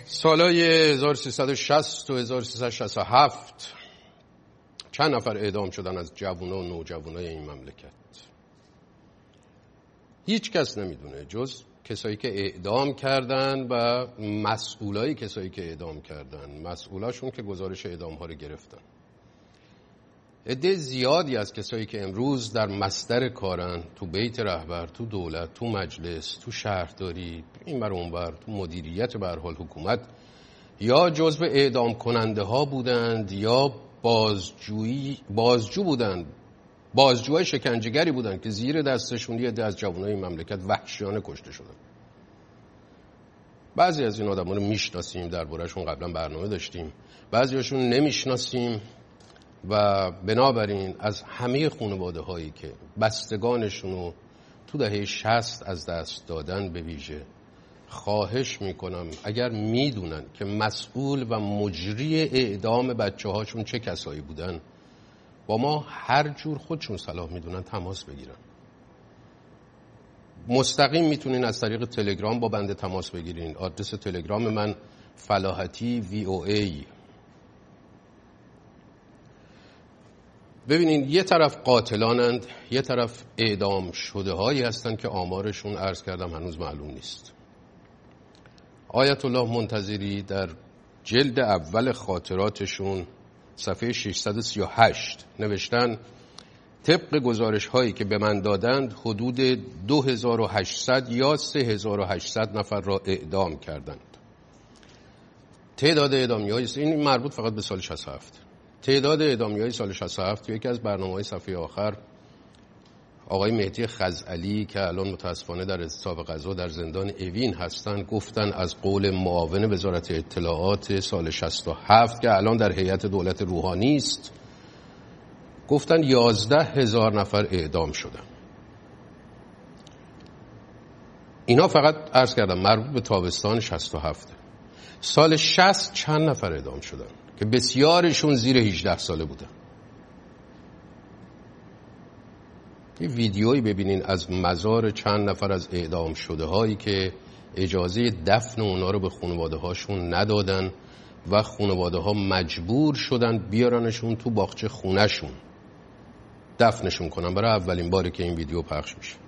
سالهای 1360 و 1367 چند نفر اعدام شدن از جوونا و نوجوانای این مملکت. هیچ کس نمیدونه جز کسایی که اعدام کردن و مسئولای کسایی که اعدام کردن، مسئولاشون که گزارش اعدام ها رو گرفتن. عده زیادی از کسایی که امروز در مصدر کارن، تو بیت رهبر، تو دولت، تو مجلس، تو شهرداری، این بر اون بر، تو مدیریت به هر حال حکومت، یا جزو اعدام کننده ها بودند یا بازجو بودند، بازجوهای شکنجهگری بودند که زیر دستشون یه عده از جوانای مملکت وحشیانه کشته شدن. بعضی از این آدما رو میشناسیم، درباره‌شون قبلا برنامه داشتیم، بعضیاشون نمیشناسیم و بنابراین از همه خانواده هایی که بستگانشون رو تو دهه 60 از دست دادن به ویژه خواهش میکنم اگر میدونن که مسئول و مجری اعدام بچه هاشون چه کسایی بودن، با ما هر جور خودشون صلاح میدونن تماس بگیرن. مستقیم میتونین از طریق تلگرام با بنده تماس بگیرین. آدرس تلگرام من فلاحتی VOA. ببینین، یه طرف قاتلانند، یه طرف اعدام شده هایی هستن که آمارشون عرض کردم هنوز معلوم نیست. آیت الله منتظری در جلد اول خاطراتشون صفحه 638 نوشتن طبق گزارش هایی که به من دادند حدود 2800 یا 3800 نفر را اعدام کردند. تعداد اعدامی‌های این مربوط فقط به سال 67. تعداد اعدامی‌های سال 67 یکی از برنامه‌های صفحه آخر آقای مهدی خزعلی که الان متاسفانه در اعتصاب غذا در زندان اوین هستن گفتن از قول معاون وزارت اطلاعات سال 67 که الان در هیئت دولت روحانی است، گفتن 11,000 نفر اعدام شدن. اینا فقط عرض کردم مربوط به تابستان 67. سال 60 چند نفر اعدام شدن که بسیارشون زیر 18 ساله بودن. یه ویدیویی ببینین از مزار چند نفر از اعدام شده هایی که اجازه دفن اونا رو به خانواده هاشون ندادن و خانواده ها مجبور شدن بیارنشون تو باغچه خونهشون دفنشون کنن. برای اولین باری که این ویدیو پخش میشه.